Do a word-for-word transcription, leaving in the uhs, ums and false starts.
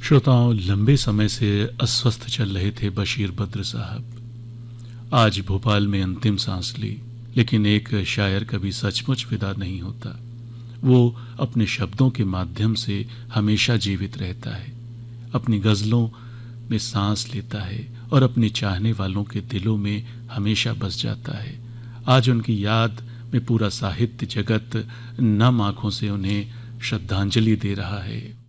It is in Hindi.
श्रोताओं, लंबे समय से अस्वस्थ चल रहे थे बशीर बद्र साहब। आज भोपाल में अंतिम सांस ली। लेकिन एक शायर कभी सचमुच विदा नहीं होता। वो अपने शब्दों के माध्यम से हमेशा जीवित रहता है, अपनी गज़लों में सांस लेता है और अपने चाहने वालों के दिलों में हमेशा बस जाता है। आज उनकी याद में पूरा साहित्य जगत नम आँखों से उन्हें श्रद्धांजलि दे रहा है।